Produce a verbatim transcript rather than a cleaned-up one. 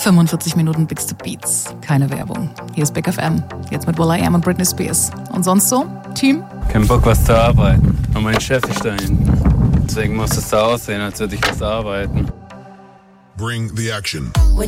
fünfundvierzig Minuten Bix to Beats. Keine Werbung. Hier ist Big F M. Jetzt mit will I Am und Britney Spears. Und sonst so? Team? Kein Bock, was zu arbeiten. Und mein Chef ist da hinten. Deswegen muss es da aussehen, als würde ich was arbeiten. Bring the action. When